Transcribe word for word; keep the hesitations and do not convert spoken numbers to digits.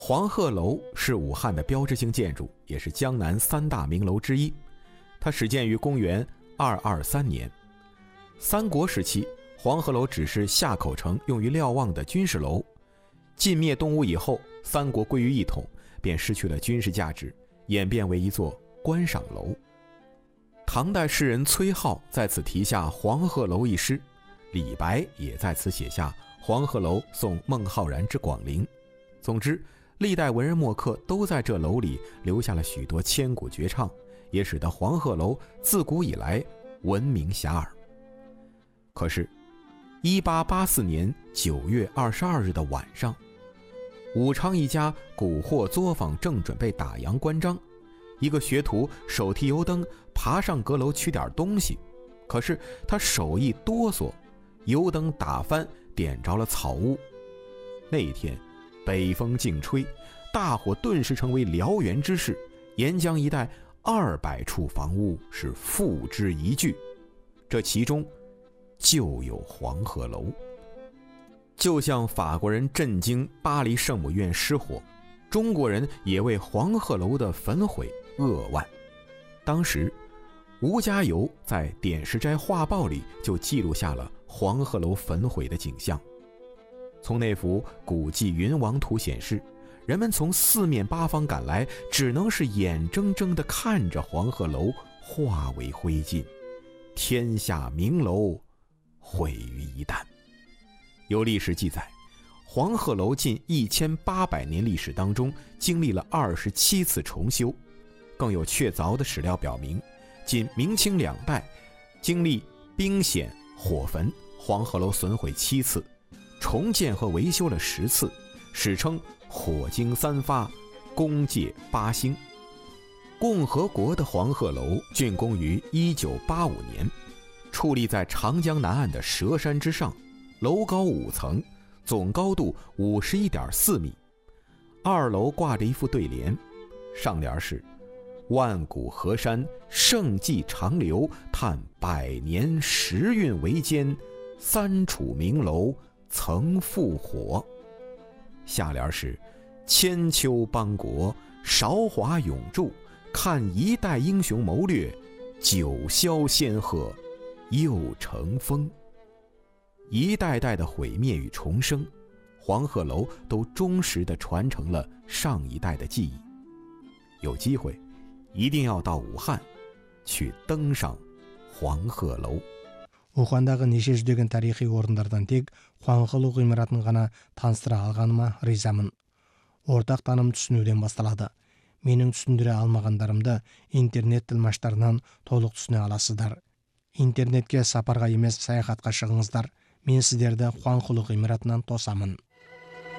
黄鹤楼是武汉的标志性建筑，也是江南三大名楼之一。它始建于公元二二三年。三国时期，黄鹤楼只是下口城用于瞭望的军事楼。晋灭东吴以后，三国归于一统，便失去了军事价值，演变为一座观赏楼。唐代诗人崔颢在此题下黄鹤楼一诗，李白也在此写下黄鹤楼送孟浩然之广陵。总之，历代文人墨客都在这楼里留下了许多千古绝唱，也使得黄鹤楼自古以来闻名遐迩。可是一八八四年九月二十二日的晚上，武昌一家古货作坊正准备打烊关张，一个学徒手提油灯爬上阁楼取点东西，可是他手一哆嗦，油灯打翻，点着了草屋。那一天北风劲吹，大火顿时成为燎原之势，沿江一带二百处房屋是付之一炬，这其中就有黄鹤楼。就像法国人震惊巴黎圣母院失火，中国人也为黄鹤楼的焚毁扼腕。当时吴家猷在《点石斋画报》里就记录下了黄鹤楼焚毁的景象。从那幅古迹云王图显示，人们从四面八方赶来，只能是眼睁睁地看着黄鹤楼化为灰烬，天下名楼毁于一旦。有历史记载，黄鹤楼近一千八百年历史当中经历了二十七次重修，更有确凿的史料表明，仅明清两代经历兵险火焚，黄鹤楼损毁七次，重建和维修了十次，史称火经三发，功界八星。共和国的黄鹤楼竣工于一九八五年，矗立在长江南岸的蛇山之上，楼高五层，总高度五十一点四米。二楼挂着一副对联，上联是万古河山盛迹长流，叹百年时运维艰，三楚名楼曾复火。下联是千秋邦国韶华永驻，看一代英雄谋略，九霄仙鹤又成风。一代代的毁灭与重生，黄鹤楼都忠实地传承了上一代的记忆。有机会一定要到武汉去登上黄鹤楼。 Ухандағы неше жүздеген тарихи орындардан тек Хуанхылу ғимаратын ғана таныстыра алғаныма ризамын. Ортақ таным түсінуден басталады. Менің түсіндіре алмағандарымды интернет тілмаштарынан толық түсіне аласыздар. Интернетке сапарға емес саяхатқа шығыңыздар. Мен сіздерді Хуанхылу ғимаратынан тосамын.